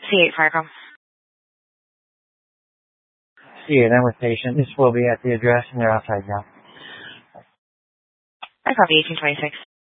C8 Firecom. C8, I'm with patient. This will be at the address, and they're outside now. I copy 1826.